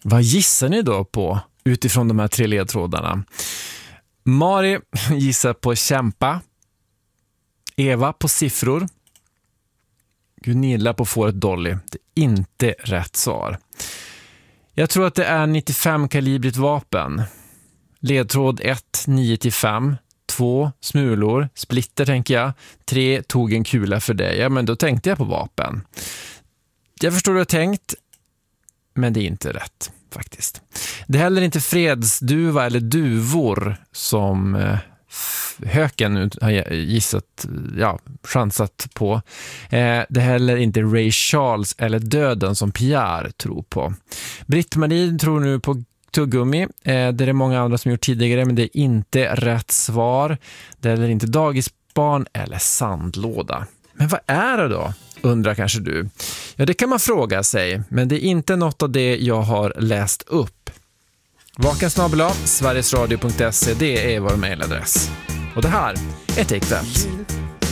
Vad gissar ni då på utifrån de här 3 ledtrådarna? Mari gissar på kämpa. Eva på siffror. Gunilla på fåret Dolly. Det är inte rätt svar. Jag tror att det är 95-kalibrigt vapen. Ledtråd 1, 9-5. 2, smulor. Splitter tänker jag. 3, tog en kula för dig. Ja, men då tänkte jag på vapen. Jag förstår hur du har tänkt. Men det är inte rätt faktiskt. Det är heller inte fredsduva eller duvor som höken nu har gissat, chansat på. Det är heller inte Ray Charles eller döden som Pierre tror på. Britt-Marie tror nu på tuggummi. Det är det många andra som gjort tidigare, men det är inte rätt svar. Det är heller inte dagisbarn eller sandlåda. Men vad är det då? Undrar kanske du. Ja, det kan man fråga sig, men det är inte något av det jag har läst upp. Vaken@sverigesradio.se, det är vår mejladress. Och det här är Take That.